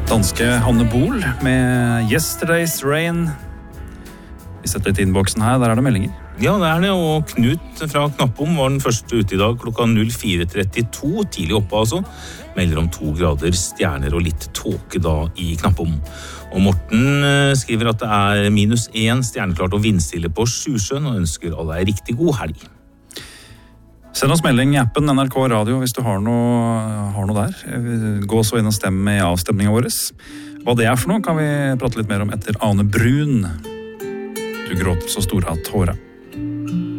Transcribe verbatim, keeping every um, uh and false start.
Danske Hanne Bol med Yesterday's Rain. Vi setter litt innboksen her, der er det meldinger. Ja, det er det, og Knut fra Knappom var den første ute i dag klokka null fire trettito, tidlig oppe altså, melder om to grader stjerner og litt tåke da i Knappom. Og Morten skriver at det er minus én stjerneklart og vindstille på Sjusjøen og ønsker alle en riktig god helg. Send oss melding i appen N R K Radio hvis du har noe, har noe der. Gå så inn og stemme i avstemningen vår. Hva det er for noe kan vi prate litt mer om etter Ane Brun. Du gråter så store av tårer.